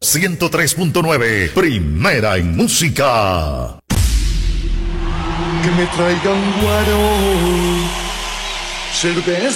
103.9, primera en música. Que me traigan guaro, cerveza